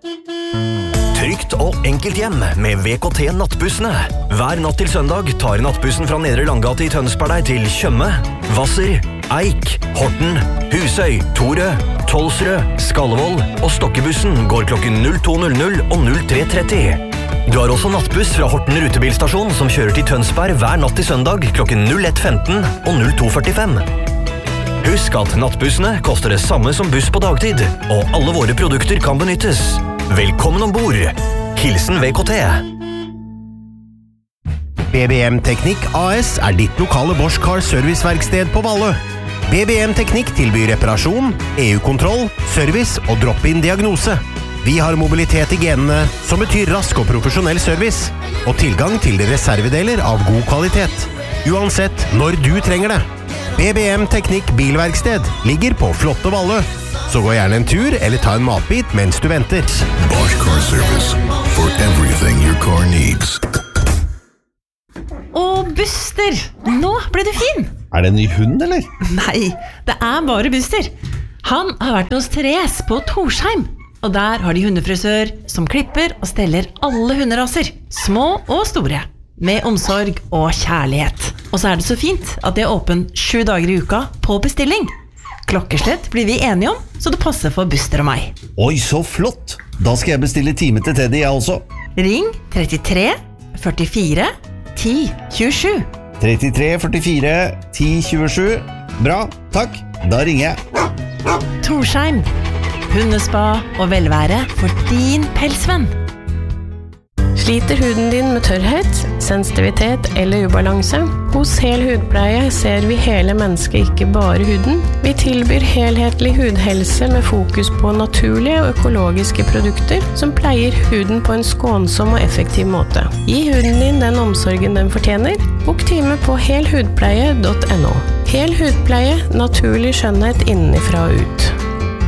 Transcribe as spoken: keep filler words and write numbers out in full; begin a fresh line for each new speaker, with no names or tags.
Trygt og enkelt hjem med V K T Nattbussene. Hver natt til søndag tar nattbussen fra Nedre Langgate i Tønsberg deg til Tjøme, Hvasser, Eik, Horten, Husøy, Torø, Tolsrød, Skallevold og Stokkebussen går klokken null to null null og null tre tretti. Du har også nattbuss fra Horten rutebilstasjon som kjører til Tønsberg hver natt til søndag klokken null ett femten og null to førtifem. Husk at nattbussene koster det samme som buss på dagtid, og alle våre produkter kan benyttes. Velkommen ombord. Hilsen V K T.
B B M Teknikk A S er ditt lokale Bosch Car Serviceverksted på Valle. B B M Teknikk tilbyr reparasjon, E U-kontroll, service og drop-in diagnose. Vi har mobilitet i genene, som betyr rask og profesjonell service, og tilgang til reservedeler av god kvalitet. Uansett når du trenger det. B B M Teknikk Bilverksted ligger på flotte Valle. Så gå gjerne en tur eller ta en matbit mens du venter.
Bosch Car Service, for everything your car needs.
Og Buster, nå ble du fin!
Er det en ny hund, eller?
Nei, det er bare Buster. Han har vært hos Therese på Torsheim, og der har de hundefrisør som klipper og steller alle hunderaser, små og store, med omsorg og kjærlighet. Og så er det så fint at de er åpen sju dager i uka på bestilling. Klokkeslett blir vi enige om, så det passer for Buster og meg.
Oi, så flott! Da skal jeg bestille time til Teddy, jeg også.
Ring trettitre førtifire ti tjuesju.
trettitre førtifire ti tjuesju. Bra, takk. Da ringer jeg.
Torsheim. Hundespa og velvære for din pelsvenn.
Sliter huden din med tørrhet, sensitivitet eller ubalanse? Hos Hel Hudpleie ser vi hele mennesket, ikke bare huden. Vi tilbyr helhetlig hudhelse med fokus på naturlige og økologiske produkter som pleier huden på en skånsom og effektiv måte. Gi huden din den omsorgen den fortjener. Bok time på helhudpleie punktum no. Hel Hudpleie, naturlig skjønnhet innenfra og ut.